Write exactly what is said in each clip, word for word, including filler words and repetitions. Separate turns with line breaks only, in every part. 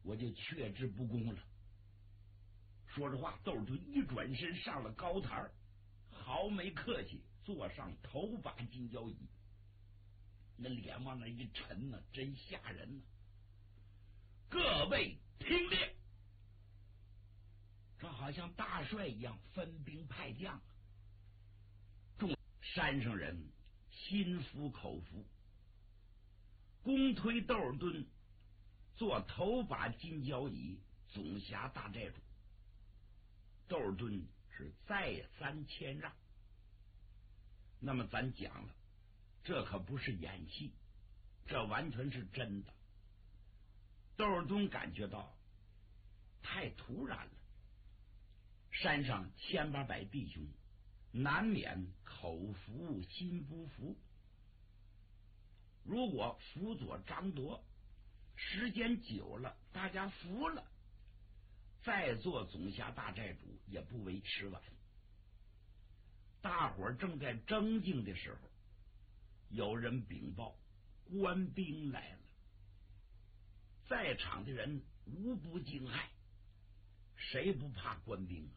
我就却之不恭了。说着话，窦尔敦一转身上了高台，毫没客气，坐上头把金交椅，那脸往那一沉呢、啊，真吓人呢、啊。各位听令！这好像大帅一样分兵派将，众山上人心服口服，公推窦尔敦做头把金交椅总辖大寨主。窦尔敦是再三谦让。那么咱讲了，这可不是演戏，这完全是真的。窦尔敦感觉到太突然了，山上千八百弟兄难免口服心不服。如果辅佐张铎时间久了，大家服了，再做总辖大寨主也不为迟晚。大伙儿正在争竞的时候，有人禀报官兵来了，在场的人无不惊骇，谁不怕官兵啊？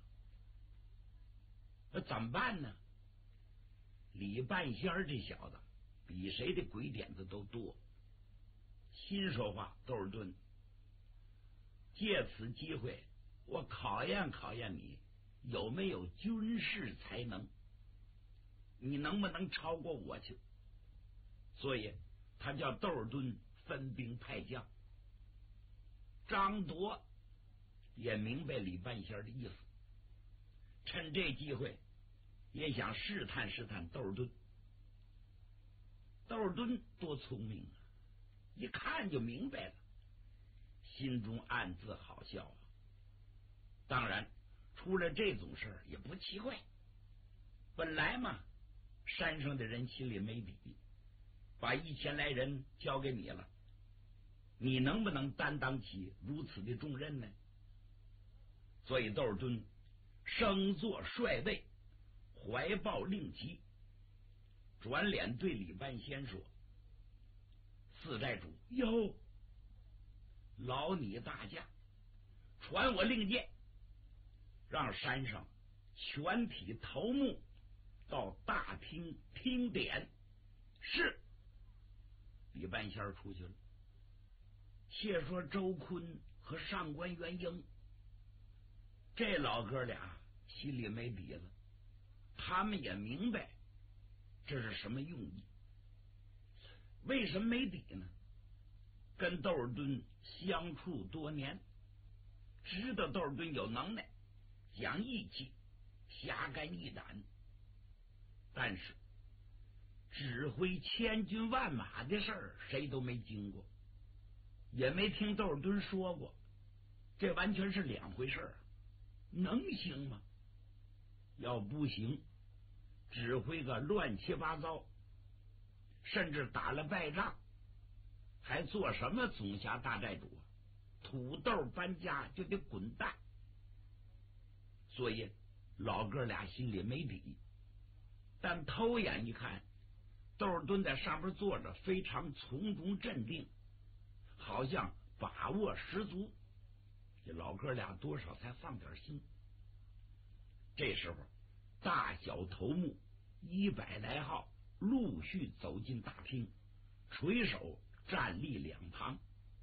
那怎么办呢？李半仙儿这小子比谁的鬼点子都多。心说话，窦尔敦，借此机会我考验考验你有没有军事才能，你能不能超过我去？所以他叫窦尔敦分兵派将。张铎也明白李半仙的意思，趁这机会也想试探试探窦尔敦。窦尔敦多聪明啊，一看就明白了，心中暗自好笑啊。当然出了这种事儿也不奇怪，本来嘛，山上的人心里没底，把一千来人交给你了，你能不能担当起如此的重任呢？所以窦尔敦升坐帅位，怀抱令旗，转脸对李半仙说：四寨主哟，劳你大驾，传我令箭，让山上全体头目到大厅听点。是。李半仙出去了。且说周坤和上官元英，这老哥俩心里没底了，他们也明白这是什么用意。为什么没底呢？跟窦尔敦相处多年，知道窦尔敦有能耐，讲义气，侠肝义胆，但是指挥千军万马的事儿谁都没经过，也没听窦尔敦说过，这完全是两回事儿，能行吗？要不行，指挥个乱七八糟，甚至打了败仗，还做什么总辖大寨主啊？土豆搬家就得滚蛋。所以老哥俩心里没底，但偷眼一看，窦尔敦在上边坐着，非常从容镇定，好像把握十足，这老哥俩多少才放点心。这时候大小头目一百来号陆续走进大厅，垂手站立两旁。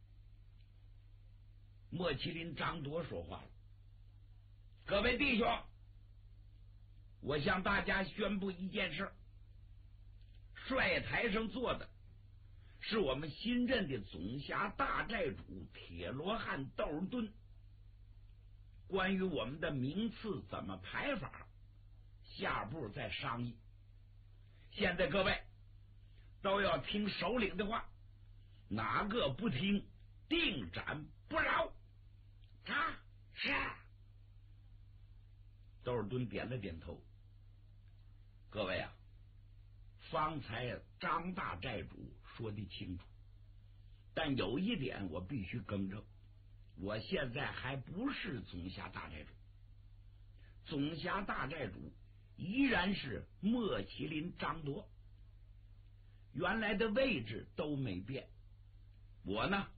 莫麒麟张铎说话了：各位弟兄，我向大家宣布一件事，帅台上坐的是我们新任的总辖大寨主铁罗汉窦尔敦。关于我们的名次怎么排法，下步再商议。现在各位都要听首领的话，哪个不听，定斩不饶。啊，是。窦尔敦点了点头。各位啊，方才张大寨主说的清楚，但有一点我必须更正，我现在还不是总辖大寨主，总辖大寨主依然是莫麒麟张铎，原来的位置都没变。我呢